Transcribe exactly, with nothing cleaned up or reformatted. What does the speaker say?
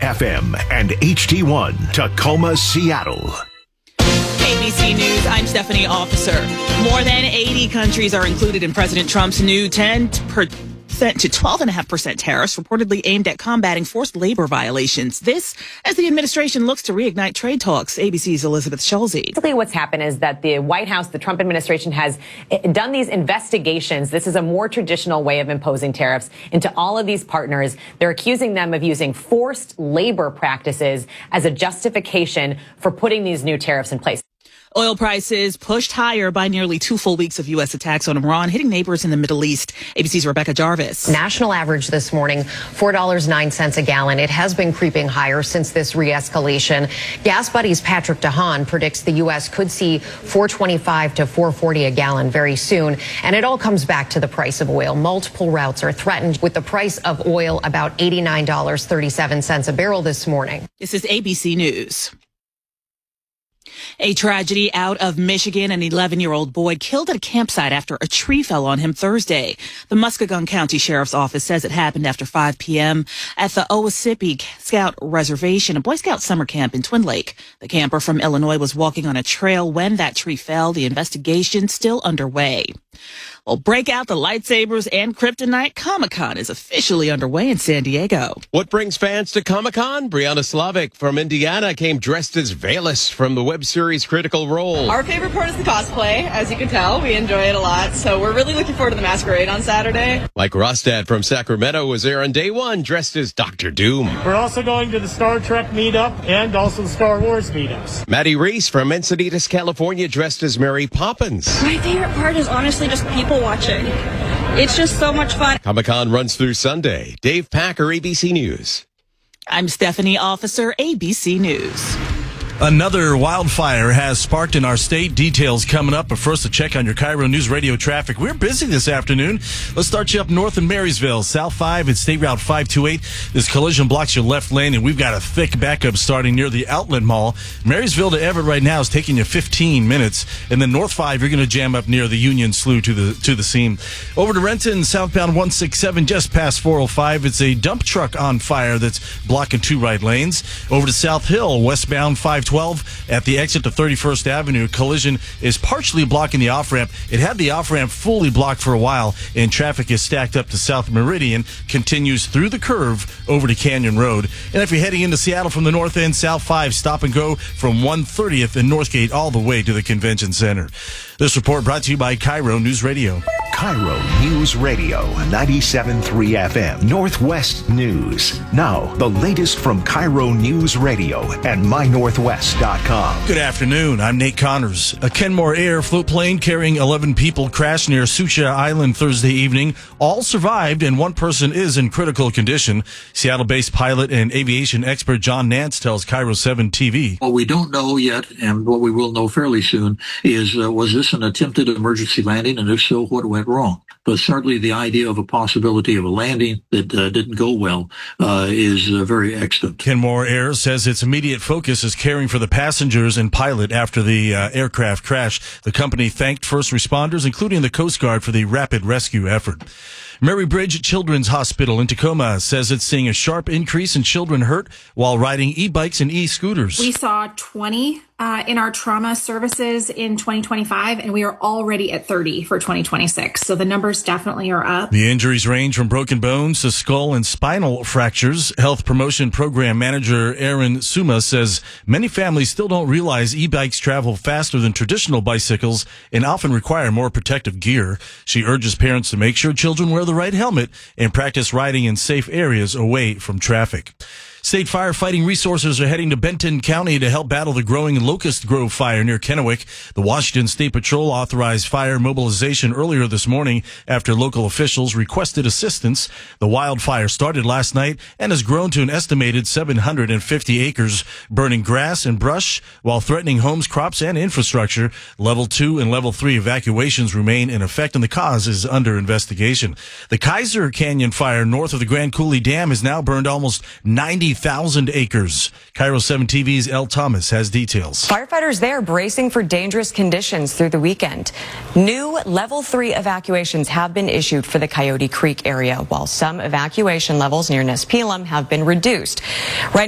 F M and H D one, Tacoma, Seattle. A B C News, I'm Stephanie Officer. More than eighty countries are included in President Trump's new ten percent to twelve point five percent tariffs reportedly aimed at combating forced labor violations. This as the administration looks to reignite trade talks. A B C's Elizabeth Schulze. Basically what's happened is that the White House, the Trump administration, has done these investigations. This is a more traditional way of imposing tariffs into all of these partners. They're accusing them of using forced labor practices as a justification for putting these new tariffs in place. Oil prices pushed higher by nearly two full weeks of U S attacks on Iran, hitting neighbors in the Middle East. A B C's Rebecca Jarvis. National average this morning, four dollars and nine cents a gallon. It has been creeping higher since this re-escalation. Gas Buddy's Patrick DeHaan predicts the U S could see four twenty-five to four forty a gallon very soon. And it all comes back to the price of oil. Multiple routes are threatened, with the price of oil about eighty-nine dollars and thirty-seven cents a barrel this morning. This is A B C News. A tragedy out of Michigan. An eleven-year-old boy killed at a campsite after a tree fell on him Thursday. The Muskegon County Sheriff's Office says it happened after five p.m. at the Owassipe Scout Reservation, a Boy Scout summer camp in Twin Lake. The camper from Illinois was walking on a trail when that tree fell. The investigation still underway. Well, break out the lightsabers and kryptonite. Comic-Con is officially underway in San Diego. What brings fans to Comic-Con? Brianna Slavic from Indiana came dressed as Valus from the web series Critical Role. Our favorite part is the cosplay, as you can tell. We enjoy it a lot, so we're really looking forward to the masquerade on Saturday. Mike Rostad from Sacramento was there on day one, dressed as Doctor Doom. We're also going to the Star Trek meetup and also the Star Wars meetups. Maddie Reese from Encinitas, California, dressed as Mary Poppins. My favorite part is honestly just people watching. It's just so much fun. Comic-Con runs through Sunday. Dave Packer, A B C News. I'm Stephanie Officer, A B C News. Another wildfire has sparked in our state. Details coming up, but first a check on your Cairo News Radio traffic. We're busy this afternoon. Let's start you up north in Marysville. South five and State Route five twenty-eight. This collision blocks your left lane, and we've got a thick backup starting near the Outlet Mall. Marysville to Everett right now is taking you fifteen minutes. And then North five, you're going to jam up near the Union Slough to the to the seam. Over to Renton, southbound one sixty-seven, just past four oh five. It's a dump truck on fire that's blocking two right lanes. Over to South Hill, westbound five twelve at the exit to thirty-first Avenue. Collision is partially blocking the off-ramp. It had the off-ramp fully blocked for a while, and traffic is stacked up to South Meridian, continues through the curve over to Canyon Road. And if you're heading into Seattle from the north end, South five, stop and go from one thirtieth and Northgate all the way to the Convention Center. This report brought to you by Cairo News Radio. Cairo News Radio, ninety-seven point three F M, Northwest News. Now, the latest from Cairo News Radio and my northwest dot com. Good afternoon. I'm Nate Connors. A Kenmore Air float plane carrying eleven people crashed near Sucha Island Thursday evening. All survived, and one person is in critical condition. Seattle-based pilot and aviation expert John Nance tells Cairo seven T V. What we don't know yet, and what we will know fairly soon, is uh, was this an attempted emergency landing, and if so, what went wrong? But certainly the idea of a possibility of a landing that uh, didn't go well uh, is uh, very extant. Kenmore Air says its immediate focus is caring for the passengers and pilot after the uh, aircraft crash. The company thanked first responders, including the Coast Guard, for the rapid rescue effort. Mary Bridge Children's Hospital in Tacoma says it's seeing a sharp increase in children hurt while riding e-bikes and e-scooters. We saw twenty uh, in our trauma services in twenty twenty-five, and we are already at thirty for twenty twenty-six. So the numbers definitely are up. The injuries range from broken bones to skull and spinal fractures. Health Promotion Program Manager Aaron Suma says many families still don't realize e-bikes travel faster than traditional bicycles and often require more protective gear. She urges parents to make sure children wear the right helmet and practice riding in safe areas away from traffic. State firefighting resources are heading to Benton County to help battle the growing Locust Grove fire near Kennewick. The Washington State Patrol authorized fire mobilization earlier this morning after local officials requested assistance. The wildfire started last night and has grown to an estimated seven hundred fifty acres, burning grass and brush while threatening homes, crops, and infrastructure. Level two and level three evacuations remain in effect, and the cause is under investigation. The Kaiser Canyon fire north of the Grand Coulee Dam has now burned almost ninety thousand acres. Cairo seven T V's Elle Thomas has details. Firefighters there bracing for dangerous conditions through the weekend. New level three evacuations have been issued for the Coyote Creek area, while some evacuation levels near Nespelem have been reduced. Right